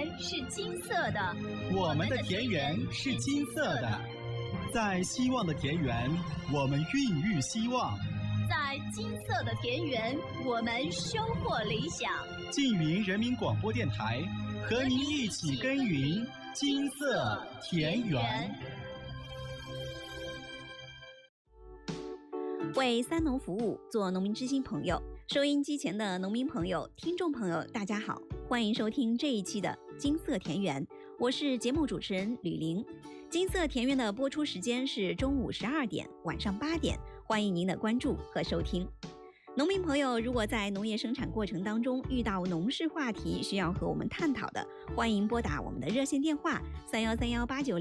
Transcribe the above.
园是金色的， 我们的田园是金色的。在希望的田园，我们孕育希望； 在金色的田园，我们收获理想。 缙云人民广播电台和您一起耕耘金色田园。 为三农服务，做农民知心朋友。收音机前的农民朋友、听众朋友，大家好，欢迎收听这一期的金色田园，我是节目主持人吕玲。金色田园的播出时间是中午12点、晚上8点，欢迎您的关注和收听。农民朋友，如果在农业生产过程当中遇到农事话题需要和我们探讨的，欢迎拨打我们的热线电话31318900